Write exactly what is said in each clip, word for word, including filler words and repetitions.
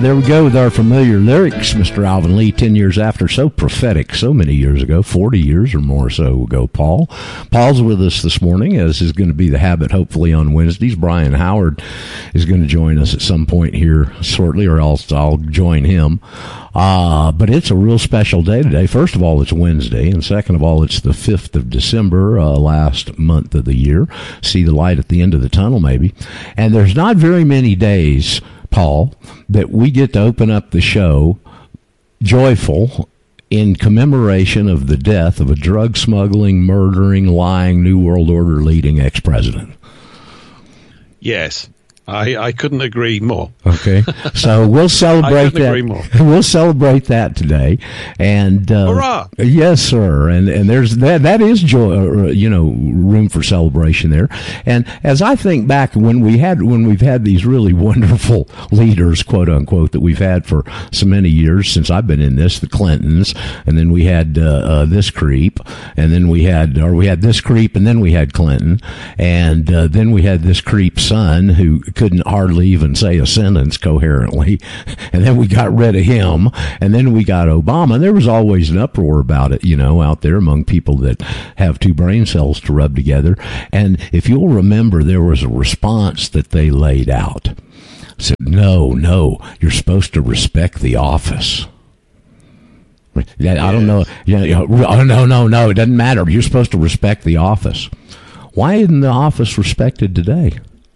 there we go with our familiar lyrics, Mister Alvin Lee, ten years after. So prophetic, so many years ago, forty years or more so ago, Paul. Paul's with us this morning, as is going to be the habit, hopefully, on Wednesdays. Brian Howard is going to join us at some point here shortly, or else I'll join him. Uh, but it's a real special day today. First of all, it's Wednesday, and second of all, it's the fifth of December, uh, last month of the year. See the light at the end of the tunnel, maybe. And there's not very many days, Paul, that we get to open up the show joyful in commemoration of the death of a drug smuggling, murdering, lying, New World Order leading ex-president. Yes. I, I couldn't agree more. Okay, so we'll celebrate I couldn't that. Agree more. We'll celebrate that today, and uh, hurrah! Yes, sir. And and there's that that is joy, uh, you know, room for celebration there. And as I think back when we had when we've had these really wonderful leaders, quote unquote, that we've had for so many years since I've been in this, the Clintons, and then we had uh, uh, this creep, and then we had or we had this creep, and then we had Clinton, and uh, then we had this creep's son who couldn't hardly even say a sentence coherently, and then we got rid of him, and then we got Obama. There was always an uproar about it, you know, out there among people that have two brain cells to rub together. And if you'll remember, there was a response that they laid out. Said, no, no, you're supposed to respect the office. Yeah, I don't know. Yeah, oh, no, no, no, it doesn't matter. You're supposed to respect the office. Why isn't the office respected today?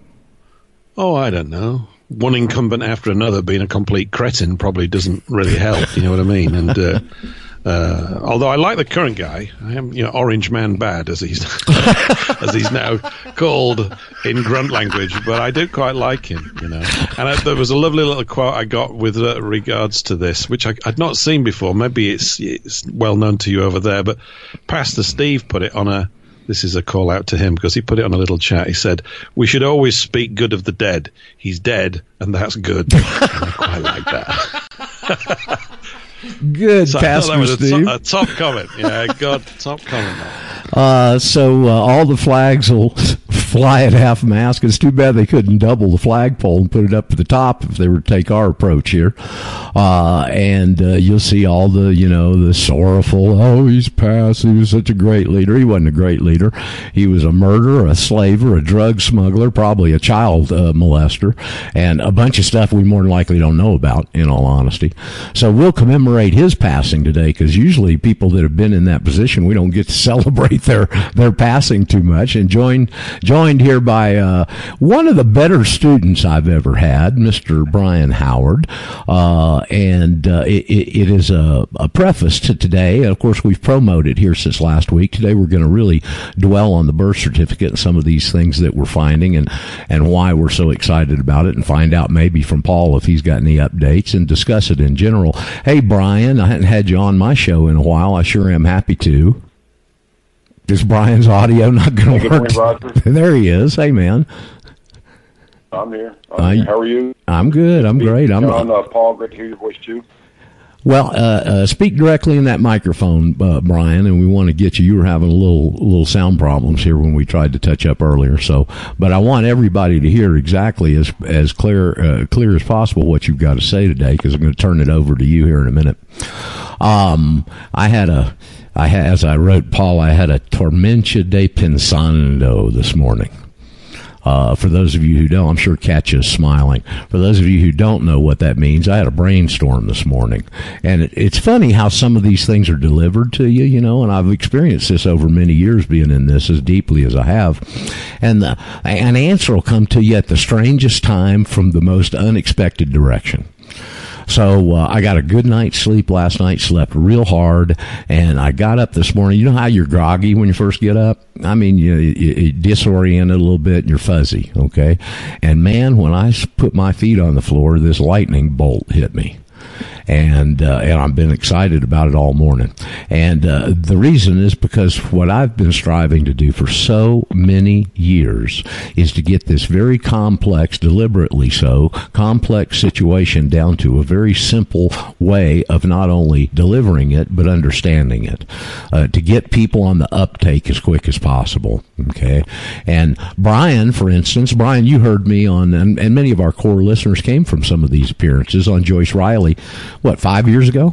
Oh, I don't know. One incumbent after another being a complete cretin probably doesn't really help. You know what I mean? And uh, uh, although I like the current guy, I am, you know, Orange Man Bad, as he's as he's now called in grunt language. But I do quite like him, you know. And I, there was a lovely little quote I got with uh, regards to this, which I, I'd not seen before. Maybe it's it's well known to you over there, but Pastor Steve put it on a. This is a call out to him because he put it on a little chat. He said, we should always speak good of the dead. He's dead, and that's good. And I quite like that. Good, so Pastor that was Steve. A, to- a top comment. Yeah, God, top comment. Uh, so uh, all the flags will fly at half mast. It's too bad they couldn't double the flagpole and put it up to the top if they were to take our approach here. Uh, and uh, you'll see all the, you know, the sorrowful, oh, he's passed. He was such a great leader. He wasn't a great leader. He was a murderer, a slaver, a drug smuggler, probably a child uh, molester, and a bunch of stuff we more than likely don't know about, in all honesty. So we'll commemorate his passing today, because usually people that have been in that position, we don't get to celebrate their their passing too much. And joined joined here by uh, one of the better students I've ever had, Mister Brian Howard, uh, and uh, it, it is a, a preface to today. Of course, we've promoted here since last week. Today we're going to really dwell on the birth certificate and some of these things that we're finding, and and why we're so excited about it, and find out maybe from Paul if he's got any updates, and discuss it in general. Hey, Brian, I hadn't had you on my show in a while. I sure am happy to. Is Brian's audio not going to work? Morning, there he is. Hey, man. I'm here. I'm here. How are you? I'm good. I'm great. I'm John, uh, Paul, great to hear your voice, too. Well, uh, uh, speak directly in that microphone, uh, Brian, and we want to get you. You were having a little little sound problems here when we tried to touch up earlier. So, but I want everybody to hear exactly as as clear uh, clear as possible what you've got to say today, because I'm going to turn it over to you here in a minute. Um, I had a, I had, as I wrote, Paul, I had a tormenta de pensando this morning. Uh, for those of you who don't, I'm sure Katya is smiling. For those of you who don't know what that means, I had a brainstorm this morning. And it, it's funny how some of these things are delivered to you, you know, and I've experienced this over many years being in this as deeply as I have. And the, an answer will come to you at the strangest time from the most unexpected direction. So uh, I got a good night's sleep last night, slept real hard, and I got up this morning. You know how you're groggy when you first get up? I mean, you, you, you disoriented a little bit, and you're fuzzy, okay? And, man, when I put my feet on the floor, this lightning bolt hit me. and uh, and I've been excited about it all morning. And uh, the reason is because what I've been striving to do for so many years is to get this very complex, deliberately so, complex situation down to a very simple way of not only delivering it, but understanding it, uh, to get people on the uptake as quick as possible. Okay. And Brian, for instance, Brian, you heard me on, and, and many of our core listeners came from some of these appearances on Joyce Riley, what, five years ago?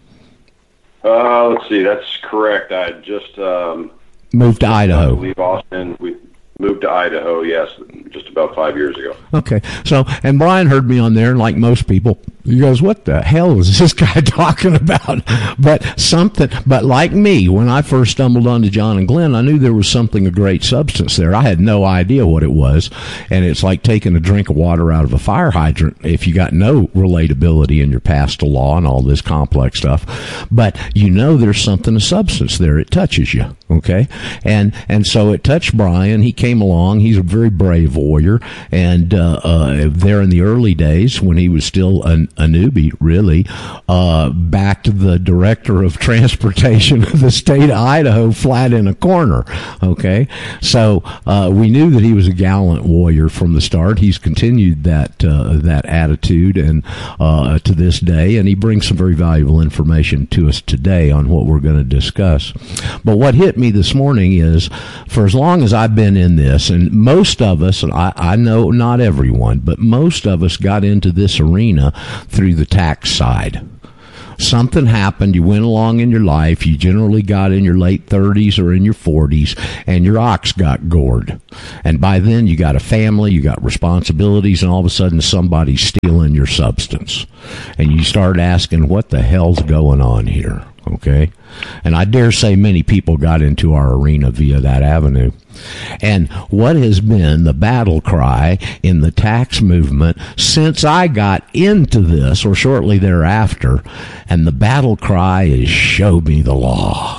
Uh, let's see, that's correct. I just um, moved to Idaho. I believe Austin. We moved to Idaho, yes, just about five years ago. Okay. So, and Brian heard me on there, and like most people, he goes, what the hell is this guy talking about? But something, but like me, when I first stumbled onto John and Glenn, I knew there was something of great substance there. I had no idea what it was. And it's like taking a drink of water out of a fire hydrant if you got no relatability in your past to law and all this complex stuff. But you know there's something of substance there. It touches you. Okay. And, and so it touched Brian. He came along. He's a very brave warrior. And, uh, uh, there in the early days when he was still an, a newbie, really, uh, backed the director of transportation of the state of Idaho flat in a corner. Okay. So, uh, we knew that he was a gallant warrior from the start. He's continued that, uh, that attitude and, uh, to this day. And he brings some very valuable information to us today on what we're going to discuss. But what hit me this morning is, for as long as I've been in this, and most of us, and I, I know not everyone, but most of us got into this arena through the tax side. Something happened, you went along in your life, you generally got in your late thirties or in your forties, and your ox got gored. And by then you got a family, you got responsibilities, and all of a sudden somebody's stealing your substance. And you start asking, what the hell's going on here? Okay? And I dare say many people got into our arena via that avenue. And what has been the battle cry in the tax movement since I got into this, or shortly thereafter, and the battle cry is, show me the law.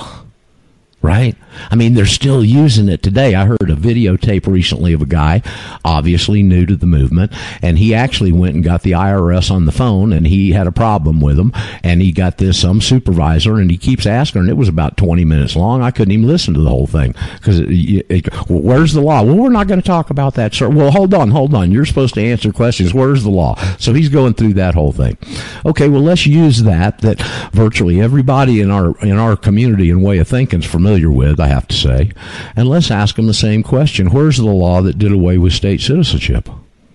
Right? I mean, they're still using it today. I heard a videotape recently of a guy, obviously new to the movement, and he actually went and got the I R S on the phone, and he had a problem with them, and he got this some supervisor, and he keeps asking, and it was about twenty minutes long. I couldn't even listen to the whole thing, because where's the law? Well, we're not going to talk about that, sir. Well, hold on, hold on. You're supposed to answer questions. Where's the law? So he's going through that whole thing. Okay, well, let's use that, that virtually everybody in our in our community and way of thinking is familiar with, I have to say, and let's ask them the same question. Where's the law that did away with state citizenship?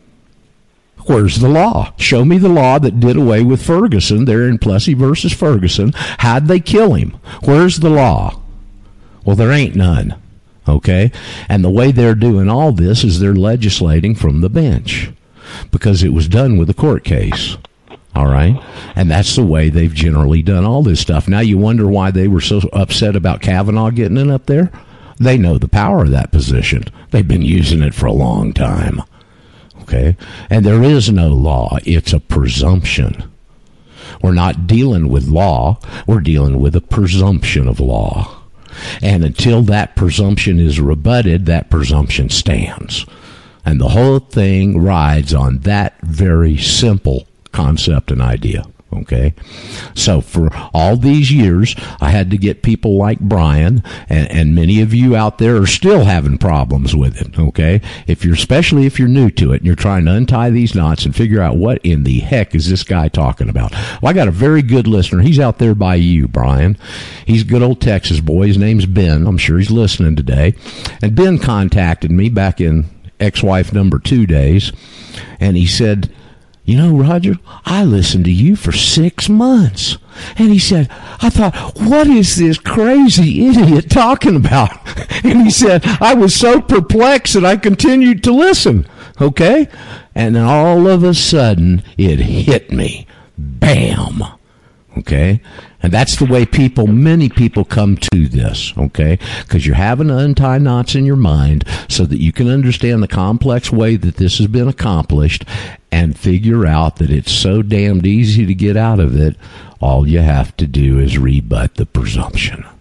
Where's the law? Show me the law that did away with Ferguson there in Plessy versus Ferguson. How'd they kill him? Where's the law? Well, there ain't none. Okay? And the way they're doing all this is they're legislating from the bench because it was done with a court case. All right? And that's the way they've generally done all this stuff. Now you wonder why they were so upset about Kavanaugh getting it up there? They know the power of that position. They've been using it for a long time. Okay? And there is no law. It's a presumption. We're not dealing with law. We're dealing with a presumption of law. And until that presumption is rebutted, that presumption stands. And the whole thing rides on that very simple concept and idea. Okay, so for all these years, I had to get people like Brian, and, and many of you out there are still having problems with it. Okay, if you're, especially if you're new to it and you're trying to untie these knots and figure out what in the heck is this guy talking about. Well, I got a very good listener. He's out there by you, Brian. He's a good old Texas boy. His name's Ben. I'm sure he's listening today. And Ben contacted me back in ex-wife number two days, and he said, you know, Roger, I listened to you for six months. And he said, I thought, what is this crazy idiot talking about? And he said, I was so perplexed that I continued to listen. Okay? And then all of a sudden, it hit me. Bam. Okay? And that's the way people, many people come to this, okay? Because you're having to untie knots in your mind so that you can understand the complex way that this has been accomplished and figure out that it's so damned easy to get out of it. All you have to do is rebut the presumption.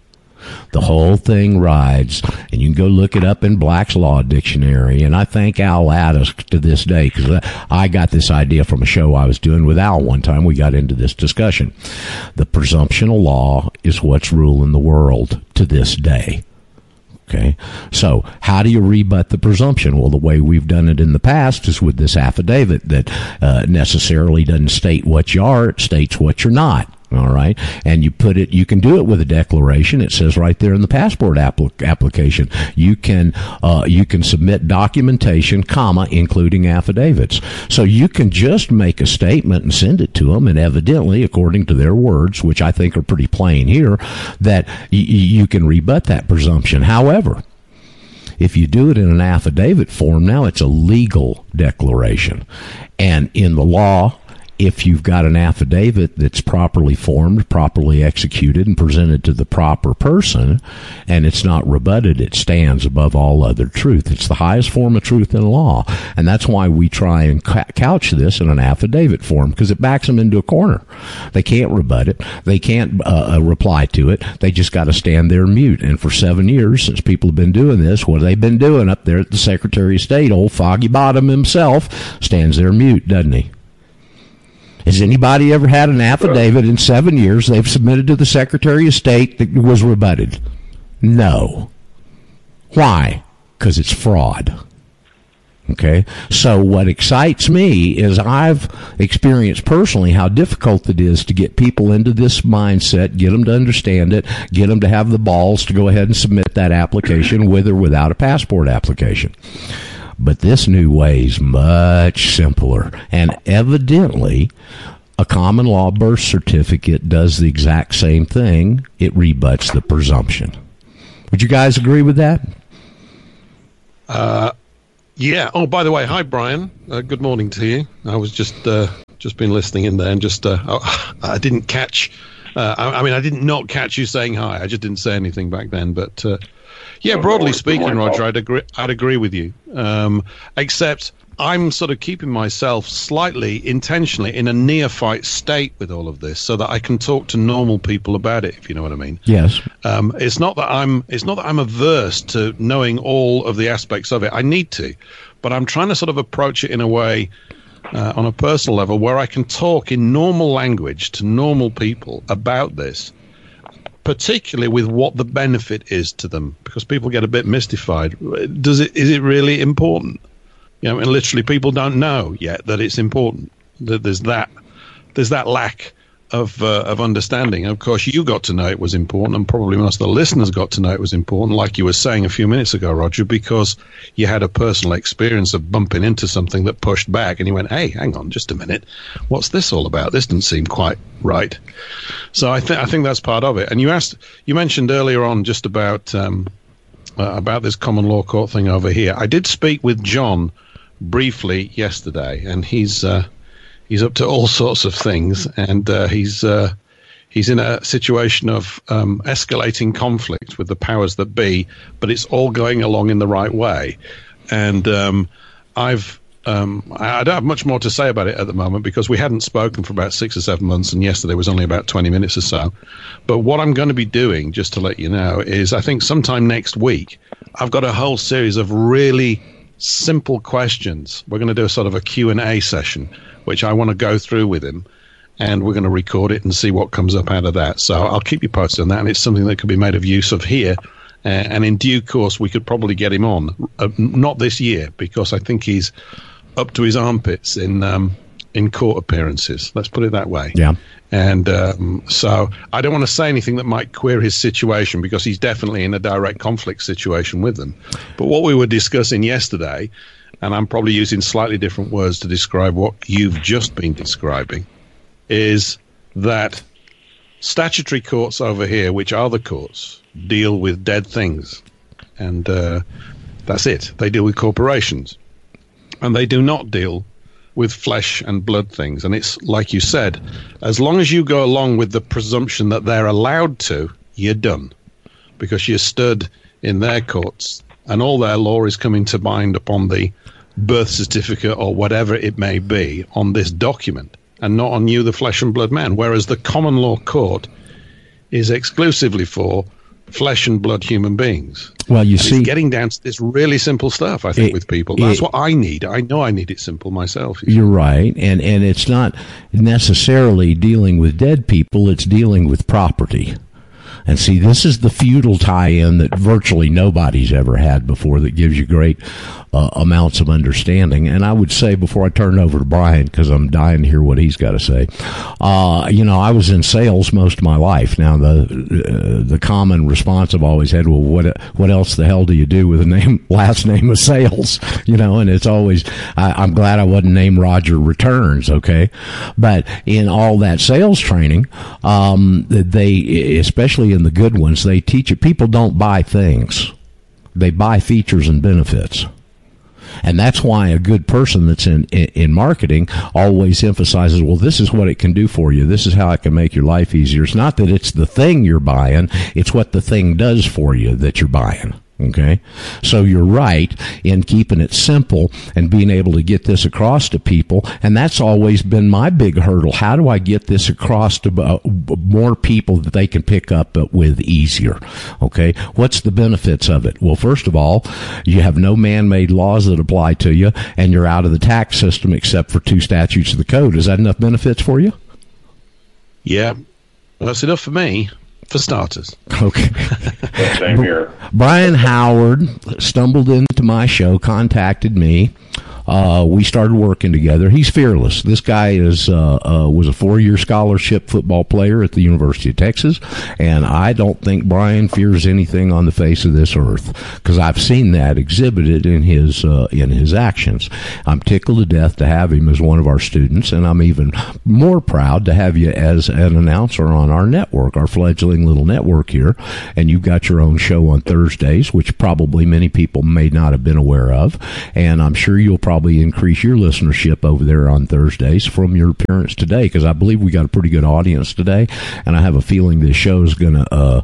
The whole thing rides, and you can go look it up in Black's Law Dictionary. And I thank Al Addis to this day, because I got this idea from a show I was doing with Al one time. We got into this discussion. The presumptional law is what's ruling the world to this day. Okay, so how do you rebut the presumption? Well, the way we've done it in the past is with this affidavit that uh, necessarily doesn't state what you are, it states what you're not. All right, and you put it. You can do it with a declaration. It says right there in the passport applic- application. You can uh, you can submit documentation, comma, including affidavits. So you can just make a statement and send it to them, and evidently, according to their words, which I think are pretty plain here, that y- you can rebut that presumption. However, if you do it in an affidavit form, now it's a legal declaration, and in the law, if you've got an affidavit that's properly formed, properly executed, and presented to the proper person, and it's not rebutted, it stands above all other truth. It's the highest form of truth in law. And that's why we try and couch this in an affidavit form, because it backs them into a corner. They can't rebut it. They can't uh, reply to it. They just got to stand there mute. And for seven years, since people have been doing this, what have they been doing up there at the Secretary of State? Old Foggy Bottom himself stands there mute, doesn't he? Has anybody ever had an affidavit in seven years they've submitted to the Secretary of State that was rebutted? No. Why? Because it's fraud. Okay? So what excites me is I've experienced personally how difficult it is to get people into this mindset, get them to understand it, get them to have the balls to go ahead and submit that application with or without a passport application. But this new way is much simpler. And evidently, a common law birth certificate does the exact same thing. It rebuts the presumption. Would you guys agree with that? Uh, yeah. Oh, by the way, hi, Brian. Uh, good morning to you. I was just uh, just been listening in there and just uh, oh, I didn't catch. Uh, I, I mean, I didn't not catch you saying hi. I just didn't say anything back then. But uh, yeah, broadly speaking, Roger, I'd agree. I'd agree with you. Um, except I'm sort of keeping myself slightly intentionally in a neophyte state with all of this, so that I can talk to normal people about it. If you know what I mean. Yes. Um, it's not that I'm. It's not that I'm averse to knowing all of the aspects of it. I need to, but I'm trying to sort of approach it in a way, uh, on a personal level, where I can talk in normal language to normal people about this, particularly with what the benefit is to them, because people get a bit mystified. Does it? Is it really important? You know, and literally people don't know yet that it's important. That there's that, there's that lack of uh, of understanding. And of course, you got to know it was important, and probably most of the listeners got to know it was important, like you were saying a few minutes ago, Roger, because you had a personal experience of bumping into something that pushed back, and you went, "Hey, hang on, just a minute, what's this all about? This doesn't seem quite right." So I think I think that's part of it. And you asked, you mentioned earlier on just about um, uh, about this common law court thing over here. I did speak with John briefly yesterday, and he's uh, he's up to all sorts of things, and uh, he's uh, he's in a situation of um, escalating conflict with the powers that be, but it's all going along in the right way. And um, I've um, I don't have much more to say about it at the moment, because we hadn't spoken for about six or seven months, and yesterday was only about twenty minutes or so. But what I'm going to be doing, just to let you know, is I think sometime next week I've got a whole series of really simple questions. We're going to do a sort of a Q and A session, which I want to go through with him, and we're going to record it and see what comes up out of that. So I'll keep you posted on that, and it's something that could be made of use of here, uh, and in due course we could probably get him on, uh, not this year, because I think he's up to his armpits in um, in court appearances. Let's put it that way. Yeah. And um, so I don't want to say anything that might queer his situation, because he's definitely in a direct conflict situation with them. But what we were discussing yesterday, and I'm probably using slightly different words to describe what you've just been describing, is that statutory courts over here, which are the courts, deal with dead things. And uh, that's it. They deal with corporations. And they do not deal with flesh and blood things. And it's like you said, as long as you go along with the presumption that they're allowed to, you're done, because you're stood in their courts, and all their law is coming to bind upon the birth certificate or whatever it may be on this document, and not on you, the flesh and blood man. Whereas the common law court is exclusively for flesh and blood human beings. Well, you and see, it's getting down to this really simple stuff, I think, it, with people. That's it, what I need. I know I need it simple myself. You you're right. And, and it's not necessarily dealing with dead people. It's dealing with property. And see, this is the feudal tie-in that virtually nobody's ever had before that gives you great uh, amounts of understanding. And I would say, before I turn it over to Brian, because I'm dying to hear what he's got to say, uh, you know, I was in sales most of my life. Now, the uh, the common response I've always had, well, what what else the hell do you do with a name, last name of sales? You know, and it's always, I, I'm glad I wasn't named Roger Returns, okay? But in all that sales training, um, they, especially in the good ones, they teach it. People don't buy things. They buy features and benefits. And that's why a good person that's in, in, in marketing always emphasizes, well, this is what it can do for you. This is how it can make your life easier. It's not that it's the thing you're buying. It's what the thing does for you that you're buying. Okay, so you're right in keeping it simple and being able to get this across to people, and that's always been my big hurdle. How do I get this across to uh, more people that they can pick up with easier? Okay, what's the benefits of it? Well, first of all, you have no man-made laws that apply to you, and you're out of the tax system except for two statutes of the code. Is that enough benefits for you? Yeah, well, that's enough for me. For starters. Okay. Same here. Brian Howard stumbled into my show, contacted me. Uh, we started working together. He's fearless. This guy is uh, uh, was a four-year scholarship football player at the University of Texas, and I don't think Brian fears anything on the face of this earth, because I've seen that exhibited in his uh, in his actions. I'm tickled to death to have him as one of our students, and I'm even more proud to have you as an announcer on our network, our fledgling little network here. And you've got your own show on Thursdays, which probably many people may not have been aware of, and I'm sure you'll probably increase your listenership over there on Thursdays from your appearance today, because I believe we got a pretty good audience today, and I have a feeling this show is going to uh,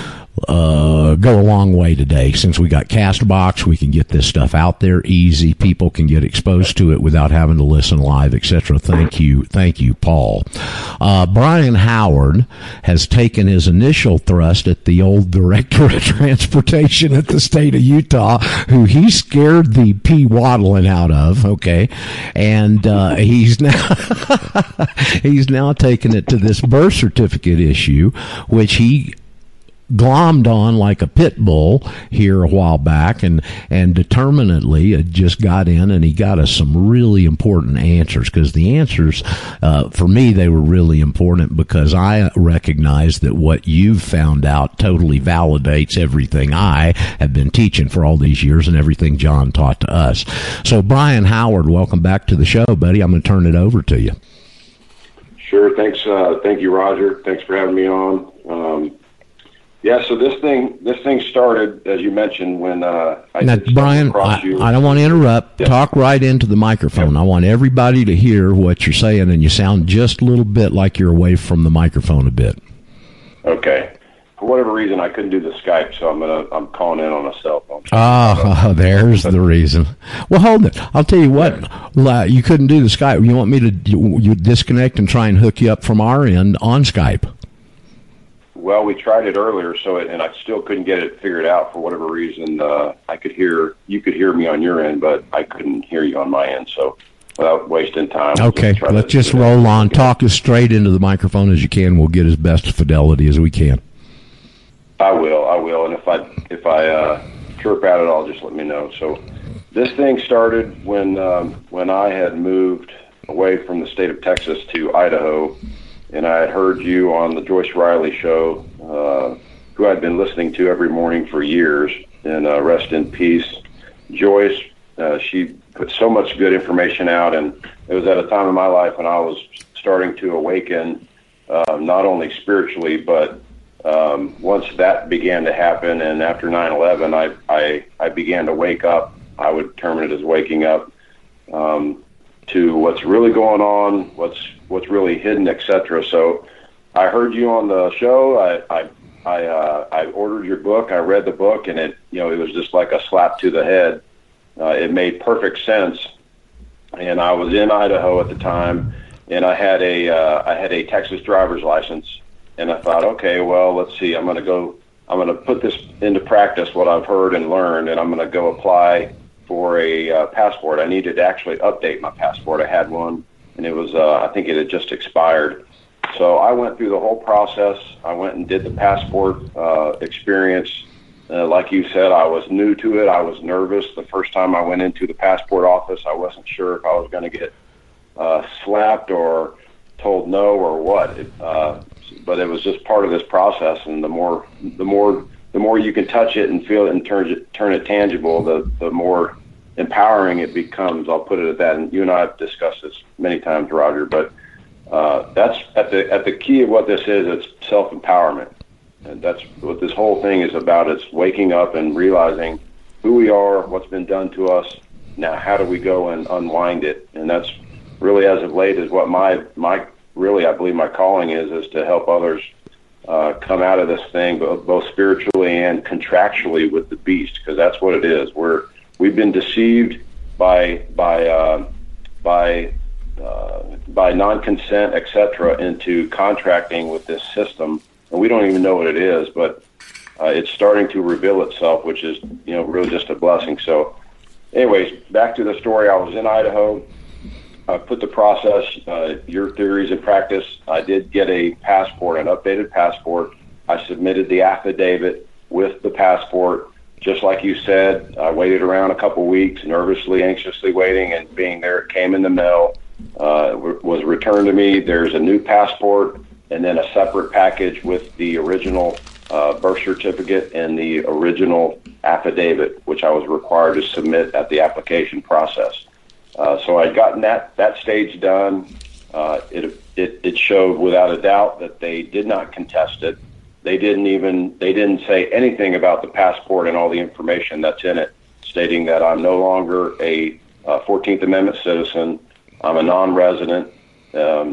uh, go a long way today. Since we got CastBox, we can get this stuff out there easy. People can get exposed to it without having to listen live, et cetera. Thank you, thank you, Paul. Uh, Brian Howard has taken his initial thrust at the old Director of Transportation at the state of Utah, who he scared the pea waddling out of, okay, and uh, he's now he's now taken it to this birth certificate issue, which he glommed on like a pit bull here a while back, and and determinedly uh, just got in, and he got us some really important answers, because the answers uh, for me, they were really important, because I recognize that what you've found out totally validates everything I have been teaching for all these years and everything John taught to us. So Brian Howard, welcome back to the show, buddy. I'm going to turn it over to you. Sure. Thanks. Uh, thank you, Roger. Thanks for having me on. Um, Yeah, so this thing this thing started, as you mentioned, when uh, I now, did Brian, across I, you. I don't want to interrupt. Yeah. Talk right into the microphone. Yeah. I want everybody to hear what you're saying, and you sound just a little bit like you're away from the microphone a bit. Okay. For whatever reason, I couldn't do the Skype, so I'm gonna I'm calling in on a cell phone. Oh, there's the reason. Well, hold it. I'll tell you what. Yeah. You couldn't do the Skype. You want me to you, you disconnect and try and hook you up from our end on Skype? Well, we tried it earlier, so it, and I still couldn't get it figured out for whatever reason. Uh, I could hear you could hear me on your end, but I couldn't hear you on my end. So, without wasting time, okay, let's, let's just roll on. Talk as straight into the microphone as you can. We'll get as best fidelity as we can. I will, I will, and if I if I uh, chirp at it, I'll just let me know. So, this thing started when um, when I had moved away from the state of Texas to Idaho. And I had heard you on the Joyce Riley show, uh, who I'd been listening to every morning for years, and uh, rest in peace. Joyce, uh, she put so much good information out, and it was at a time in my life when I was starting to awaken, uh, not only spiritually, but um, once that began to happen, and after nine eleven, I, I, I began to wake up. I would term it as waking up um, to what's really going on, what's what's really hidden, et cetera. So I heard you on the show. I I I, uh, I ordered your book. I read the book, and it you know it was just like a slap to the head. Uh, it made perfect sense. And I was in Idaho at the time, and I had a uh, I had a Texas driver's license, and I thought, okay, well, let's see. I'm going to go I'm going to put this into practice, what I've heard and learned, and I'm going to go apply for a uh, passport. I needed to actually update my passport. I had one, and it was, uh, I think it had just expired. So I went through the whole process. I went and did the passport uh, experience. Uh, like you said, I was new to it. I was nervous. The first time I went into the passport office, I wasn't sure if I was going to get uh, slapped or told no or what. It, uh, but it was just part of this process, and the more, the more, the more you can touch it and feel it and turn it, turn it tangible, the, the more empowering it becomes. I'll put it at that. And you and I have discussed this many times, Roger, but uh, that's at the, at the key of what this is. It's self-empowerment. And that's what this whole thing is about. It's waking up and realizing who we are, what's been done to us. Now, how do we go and unwind it? And that's really, as of late, is what my, my really, I believe my calling is, is to help others uh, come out of this thing, both, both spiritually and contractually with the beast, because that's what it is. We're, we've been deceived by, by, uh, by, uh, by non-consent, et cetera, into contracting with this system. And we don't even know what it is, but uh, it's starting to reveal itself, which is, you know, really just a blessing. So anyways, back to the story. I was in Idaho. I put the process, uh, your theories in practice. I did get a passport, an updated passport. I submitted the affidavit with the passport. Just like you said, I waited around a couple weeks, nervously, anxiously waiting, and being there, it came in the mail, uh, was returned to me. There's a new passport, and then a separate package with the original uh, birth certificate and the original affidavit, which I was required to submit at the application process. Uh, so I'd gotten that, that stage done. Uh, it, it, it showed without a doubt that they did not contest it. They didn't even, they didn't say anything about the passport and all the information that's in it, stating that I'm no longer a uh, fourteenth Amendment citizen. I'm a non-resident. Um,